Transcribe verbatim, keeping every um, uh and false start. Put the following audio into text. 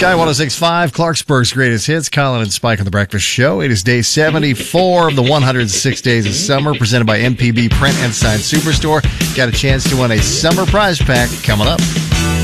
Sky one oh six point five, Clarksburg's greatest hits. Colin and Spike on the Breakfast Show. It is day seventy-four of the one hundred six Days of Summer, presented by M P B Print and Sign Superstore. Got a chance to win a summer prize pack coming up.